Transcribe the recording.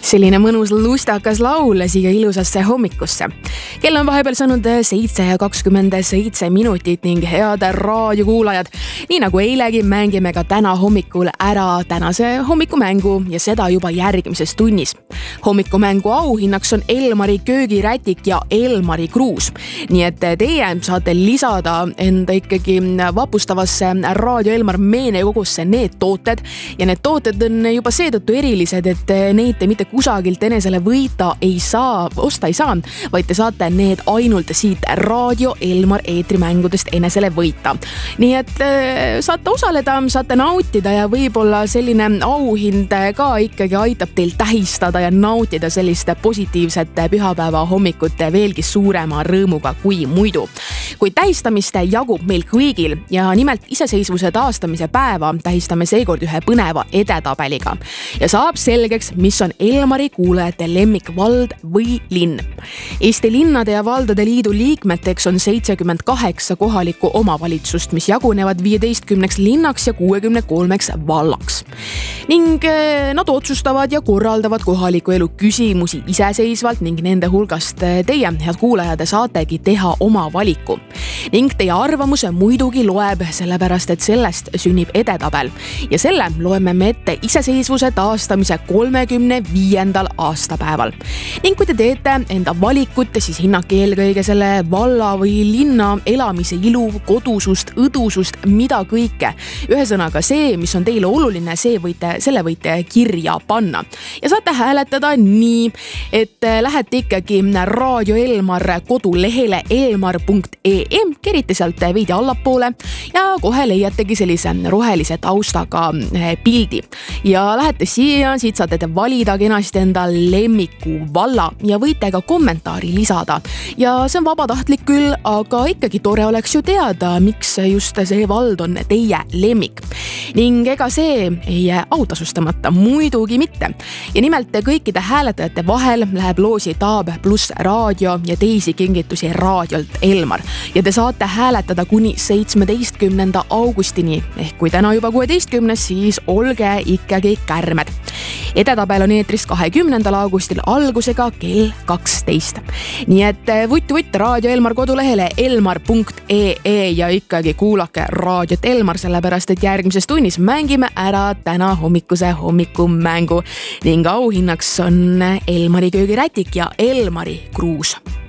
Selline mõnus lustakas laul siia ilusasse hommikusse. Kell on vahepeal saanud 7:27 ning head raadiokuulajad. Nii nagu eilegi mängime ka täna hommikul ära tänase hommikumängu ja seda juba järgmises tunnis. Hommikumängu auhinnaks on Elmari köögirätik ja Elmari kruus. Nii et teie saate lisada enda ikkagi vapustavasse Raadio Elmar meenekogusse need tooted ja need tooted on juba seetõttu erilised, et neid te mitte kusagilt enesele osta ei saa, vaid te saate need ainult siit Raadio Elmar eetrimängudest enesele võita. Nii et saate osaleda, saate nautida ja võib-olla selline auhind ka ikkagi aitab teil tähistada ja nautida sellist positiivset pühapäeva hommikut veelgi suurema rõõmuga kui muidu. Kuid tähistamist jagub meil kõigil ja nimelt iseseisvuse taastamise päeva tähistame seekord ühe põneva edetabeliga ja saab selgeks, mis on Elmari kuulajate lemmikvald või linn. Eesti Linnade ja Valdade Liidu liikmeteks on 78 kohalikku omavalitsust, mis jagunevad 15 linnaks ja 63 vallaks. Ning nad otsustavad ja korraldavad kohaliku elu küsimusi iseseisvalt ning nende hulgast teie, head kuulajad, saategi teha oma valiku. Ning teie arvamus muidugi loeb, sellepärast et sellest sünnib edetabel ja selle loeme me ette iseseisvuse taastamise 35. aastapäeval. Ning kui te teete enda valikut, siis hinnake eelkõige selle valla või linna elamise ilu, kodusust, õdusust, mida kõike. Ühesõnaga see, mis on teile oluline, selle võite kirja panna. Ja saate hääletada nii, et lähete ikkagi Raadio Elmar kodulehele elmar.ee, kerite sealt veidi allapoole ja kohe leiategi sellise rohelise taustaga pildi. Ja lähete siit saate te valida kenasti enda lemmiku valla ja võite ka kommentaari lisada. Ja see on vabatahtlik küll, aga ikkagi tore oleks ju teada, miks just see vald on teie lemmik. Ning ega see ei jää autasustamata, muidugi mitte. Ja nimelt kõikide hääletajate vahel läheb loosi Taab pluss raadio ja teisi kingitusi Raadiolt Elmar. Ja te saate hääletada kuni 17. augustini. Ehk kui täna juba 16, siis olge ikkagi kärmed. Edetabel on eetris 20. augustil algusega kell 12. Nii et vutt Raadio Elmar kodulehele elmar.ee ja ikkagi kuulake Raadiot Elmar, sellepärast et järgmises tunnis mängime ära täna hommikuse hommikumängu ning auhinnaks on Elmari köögirätik ja Elmari kruus.